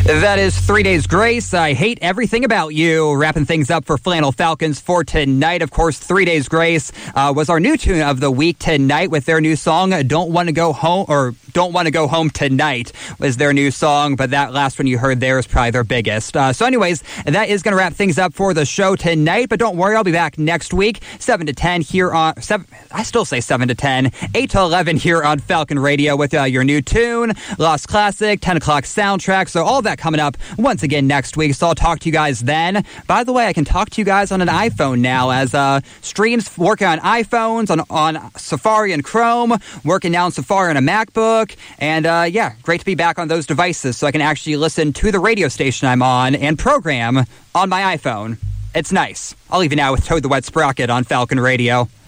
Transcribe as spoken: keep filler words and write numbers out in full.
That is Three Days Grace. I Hate Everything About You. Wrapping things up for Flannel Falcons for tonight. Of course, Three Days Grace uh, was our new tune of the week tonight with their new song, Don't Want to Go Home, or Don't Want to Go Home Tonight was their new song, but that last one you heard there is probably their biggest. Uh, so anyways, that is going to wrap things up for the show tonight, but don't worry, I'll be back next week, seven to ten here on, seven, I still say seven to ten, eight to eleven here on Falcon Radio with uh, your new tune, Lost Classic, ten o'clock soundtrack, so all that coming up once again next week, so I'll talk to you guys then. By the way, I can talk to you guys on an iPhone now, as uh, streams working on iPhones, on, on Safari and Chrome, working now on Safari on a MacBook, and uh, yeah, great to be back on those devices so I can actually listen to the radio station I'm on and program on my iPhone. It's nice. I'll leave you now with Toad the Wet Sprocket on Falcon Radio.